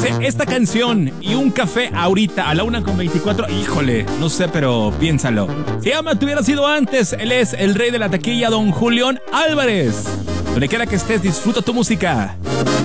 merece esta canción y un café ahorita a la 1:24. Híjole, no sé, pero piénsalo. Se llama Te hubiera sido antes. Él es el rey de la taquilla, don Julián Álvarez. Donde quiera que estés, disfruta tu música.